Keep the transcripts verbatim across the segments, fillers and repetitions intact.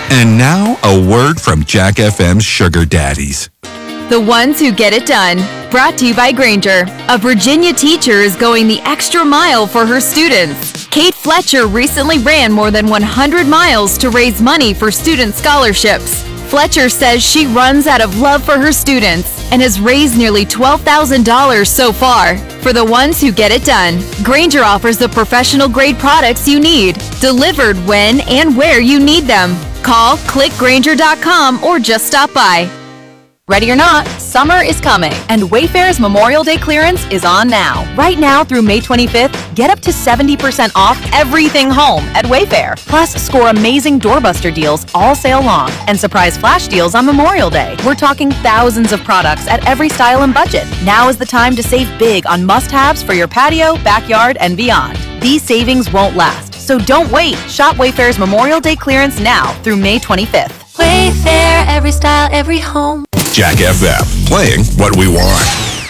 And now, a word from Jack F M's Sugar Daddies. The ones who get it done. Brought to you by Granger. A Virginia teacher is going the extra mile for her students. Kate Fletcher recently ran more than one hundred miles to raise money for student scholarships. Fletcher says she runs out of love for her students and has raised nearly twelve thousand dollars so far. For the ones who get it done, Granger offers the professional-grade products you need, delivered when and where you need them. Call, click Granger dot com, or just stop by. Ready or not, summer is coming, and Wayfair's Memorial Day clearance is on now. Right now through May twenty-fifth, get up to seventy percent off everything home at Wayfair. Plus, score amazing doorbuster deals all sale long and surprise flash deals on Memorial Day. We're talking thousands of products at every style and budget. Now is the time to save big on must-haves for your patio, backyard, and beyond. These savings won't last, so don't wait. Shop Wayfair's Memorial Day clearance now through May twenty-fifth. Wayfair, every style, every home. Jack F M, playing what we want.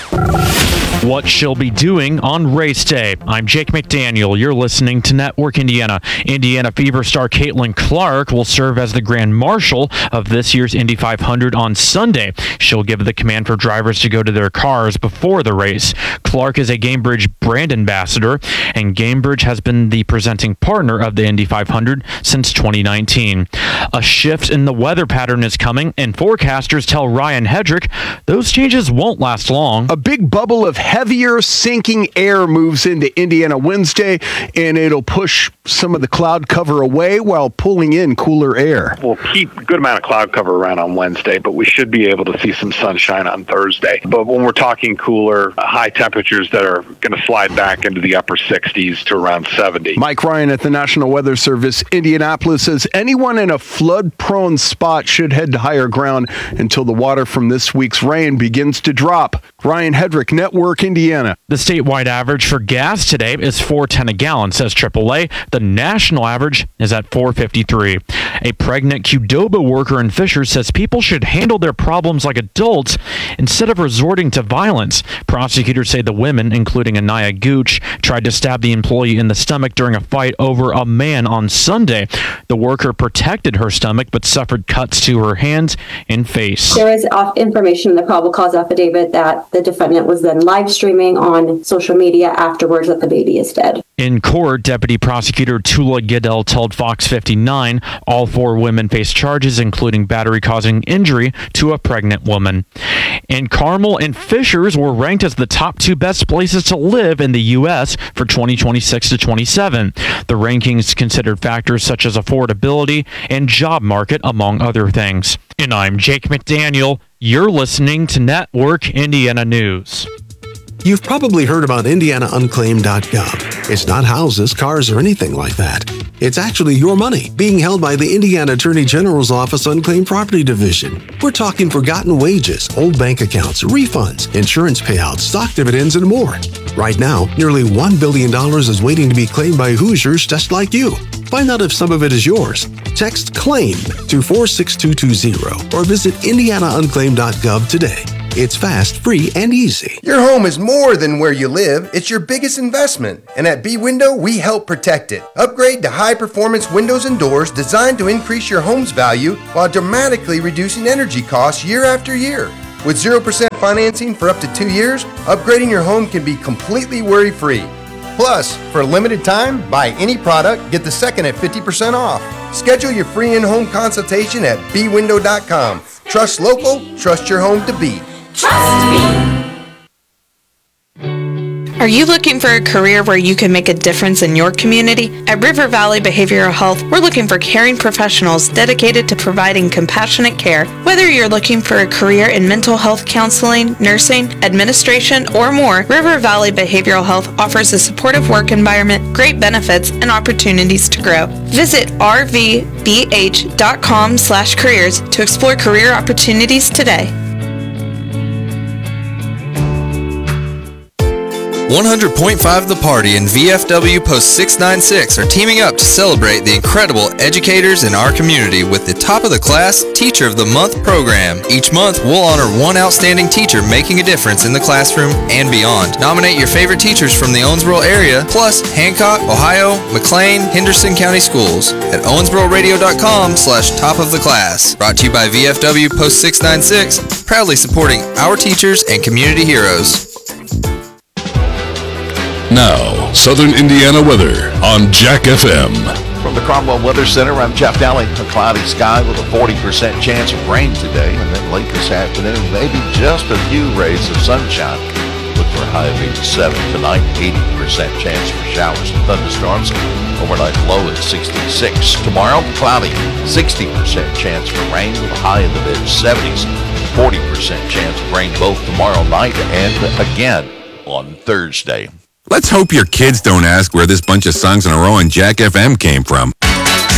What she'll be doing on race day. I'm Jake McDaniel. You're listening to Network Indiana. Indiana Fever star Caitlin Clark will serve as the Grand Marshal of this year's Indy five hundred on Sunday. She'll give the command for drivers to go to their cars before the race. Clark is a Gamebridge brand ambassador, and Gamebridge has been the presenting partner of the Indy five hundred since twenty nineteen. A shift in the weather pattern is coming, and forecasters tell Ryan Hedrick those changes won't last long. A big bubble of heavier sinking air moves into Indiana Wednesday, and it'll push some of the cloud cover away while pulling in cooler air. We'll keep a good amount of cloud cover around on Wednesday, but we should be able to see some sunshine on Thursday. But when we're talking cooler, high temperatures that are going to slide back into the upper sixties to around seventy. Mike Ryan at the National Weather Service Indianapolis says anyone in a flood-prone spot should head to higher ground until the water from this week's rain begins to drop. Ryan Hedrick, Network Indiana. The statewide average for gas today is four ten a gallon, says triple A. The national average is at four fifty-three. A pregnant Qdoba worker in Fishers says people should handle their problems like adults instead of resorting to violence. Prosecutors say the women, including Anaya Gooch, tried to stab the employee in the stomach during a fight over a man on Sunday. The worker protected her stomach but suffered cuts to her hands and face. There is information in the probable cause affidavit that the defendant was then live streaming on social media afterwards that the baby is dead. In court, Deputy Prosecutor Tula Goodell told Fox fifty-nine all four women face charges, including battery causing injury to a pregnant woman. And Carmel and Fishers were ranked as the top two best places to live in the U S for twenty twenty-six to twenty-seven. The rankings considered factors such as affordability and job market, among other things. And I'm Jake McDaniel. You're listening to Network Indiana News. You've probably heard about Indiana Unclaimed dot gov. It's not houses, cars, or anything like that. It's actually your money being held by the Indiana Attorney General's Office Unclaimed Property Division. We're talking forgotten wages, old bank accounts, refunds, insurance payouts, stock dividends, and more. Right now, nearly one billion dollars is waiting to be claimed by Hoosiers just like you. Find out if some of it is yours. Text CLAIM to four six two two zero or visit Indiana Unclaimed dot gov today. It's fast, free, and easy. Your home is more than where you live. It's your biggest investment. And at B-Window, we help protect it. Upgrade to high-performance windows and doors designed to increase your home's value while dramatically reducing energy costs year after year. With zero percent financing for up to two years, upgrading your home can be completely worry-free. Plus, for a limited time, buy any product, get the second at fifty percent off. Schedule your free in-home consultation at B window dot com. Trust local, trust your home to be. Trust me. Are you looking for a career where you can make a difference in your community? At River Valley Behavioral Health, we're looking for caring professionals dedicated to providing compassionate care. Whether you're looking for a career in mental health counseling, nursing, administration, or more, River Valley Behavioral Health offers a supportive work environment, great benefits, and opportunities to grow. Visit r v b h dot com slash careers to explore career opportunities today. one hundred point five The Party and V F W Post six ninety-six are teaming up to celebrate the incredible educators in our community with the Top of the Class Teacher of the Month program. Each month, we'll honor one outstanding teacher making a difference in the classroom and beyond. Nominate your favorite teachers from the Owensboro area, plus Hancock, Ohio, McLean, Henderson County Schools at owensboro radio dot com slash top of the class. Brought to you by V F W Post six ninety-six, proudly supporting our teachers and community heroes. Now, Southern Indiana weather on Jack F M. From the Cromwell Weather Center, I'm Jeff Daly. A cloudy sky with a forty percent chance of rain today, and then late this afternoon, maybe just a few rays of sunshine. Look for a high of eighty-seven tonight, eighty percent chance for showers and thunderstorms. Overnight low at sixty-six. Tomorrow, cloudy, sixty percent chance for rain with a high in the mid-seventies. forty percent chance of rain both tomorrow night and again on Thursday. Let's hope your kids don't ask where this bunch of songs in a row on Jack F M came from.